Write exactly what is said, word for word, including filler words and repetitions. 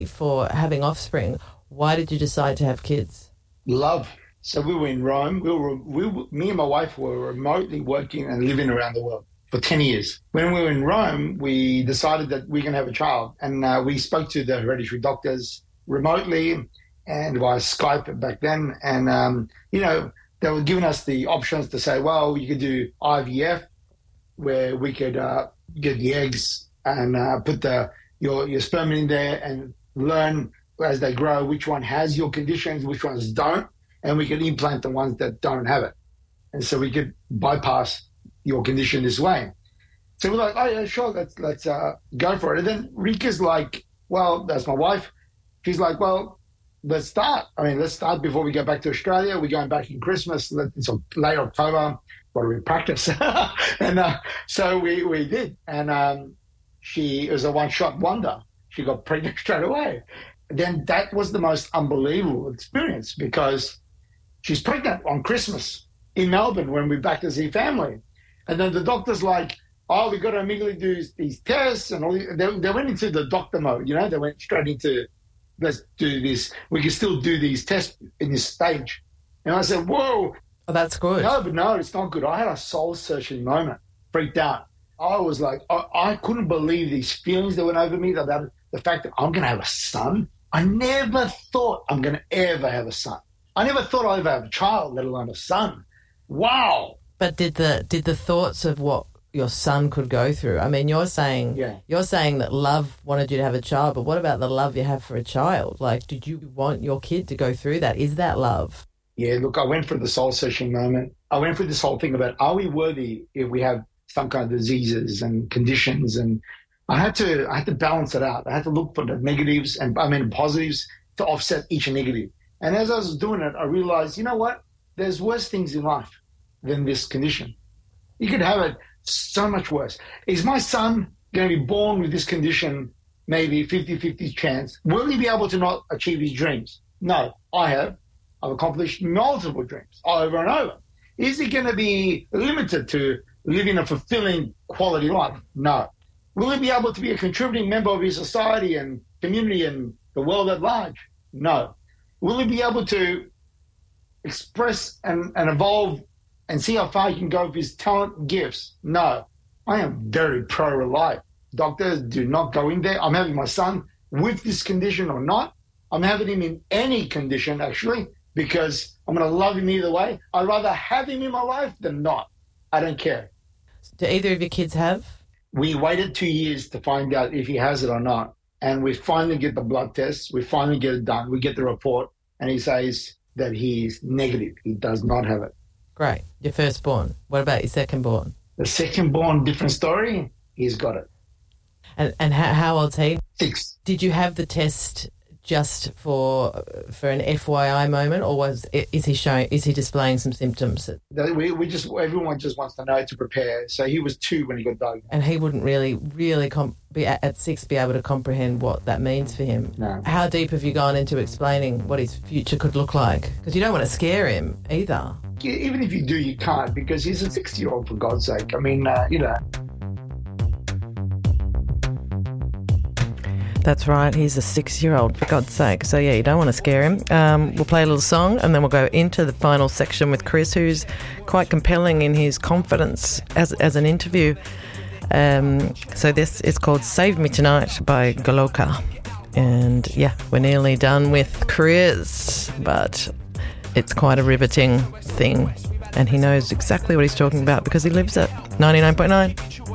for having offspring. Why did you decide to have kids? Love. So we were in Rome. We were, we were, me and my wife were remotely working and living around the world for ten years. When we were in Rome, we decided that we we're going to have a child. And uh, we spoke to the hereditary doctors remotely and via Skype back then. And, um, you know, they were giving us the options to say, well, you could do I V F, where we could uh, get the eggs and uh, put the your, your sperm in there and learn as they grow which one has your conditions, which ones don't. And we could implant the ones that don't have it. And so we could bypass your condition this way. So we're like, oh, yeah, sure, let's let's uh, go for it. And then Rika's like, well, that's my wife. She's like, well, let's start. I mean, let's start before we go back to Australia. We're going back in Christmas. It's late October. What do we practice? and uh, so we, we did. And um, she it was a one-shot wonder. She got pregnant straight away. Then that was the most unbelievable experience because she's pregnant on Christmas in Melbourne when we're back to see family. And then the doctor's like, oh, we've got to immediately do these tests. And all. They, they went into the doctor mode, you know, they went straight into, let's do this. We can still do these tests in this stage. And I said, whoa. Oh, that's good. No, but no, it's not good. I had a soul-searching moment, freaked out. I was like, I, I couldn't believe these feelings that went over me about the fact that I'm going to have a son. I never thought I'm going to ever have a son. I never thought I'd ever have a child, let alone a son. Wow. But did the did the thoughts of what your son could go through? I mean, you're saying yeah. you're saying that love wanted you to have a child, but what about the love you have for a child? Like, did you want your kid to go through that? Is that love? Yeah, look, I went through the soul-searching moment. I went through this whole thing about, are we worthy if we have some kind of diseases and conditions? And I had to I had to balance it out. I had to look for the negatives and, I mean, positives to offset each negative. And as I was doing it, I realized, you know what? There's worse things in life than this condition. You could have it so much worse. Is my son going to be born with this condition, maybe fifty-fifty chance? Will he be able to not achieve his dreams? No, I have. I've accomplished multiple dreams over and over. Is he going to be limited to living a fulfilling quality life? No. Will he be able to be a contributing member of his society and community and the world at large? No. Will he be able to express and, and evolve and see how far he can go with his talent and gifts? No. I am very pro-life. Doctors, do not go in there. I'm having my son with this condition or not. I'm having him in any condition, actually, because I'm going to love him either way. I'd rather have him in my life than not. I don't care. Do either of your kids have? We waited two years to find out if he has it or not. And we finally get the blood tests. We finally get it done. We get the report. And he says that he's negative. He does not have it. Great. Your firstborn. What about your secondborn? The secondborn, different story. He's got it. And and how, how old's he? Six. Did you have the test just for for an F Y I moment, or was is he showing? Is he displaying some symptoms? That we we just everyone just wants to know to prepare. So he was two when he got diagnosed, and he wouldn't really really comp- be at, at six be able to comprehend what that means for him. No. How deep have you gone into explaining what his future could look like? Because you don't want to scare him either. Even if you do, you can't, because he's a six-year-old, for God's sake. I mean, uh, you know. That's right, he's a six-year-old, for God's sake. So, yeah, you don't want to scare him. Um, we'll play a little song and then we'll go into the final section with Chris, who's quite compelling in his confidence as as an interview. Um, so this is called Save Me Tonight by Goloka. And, yeah, we're nearly done with Chris, but it's quite a riveting thing. And he knows exactly what he's talking about because he lives it. ninety-nine point nine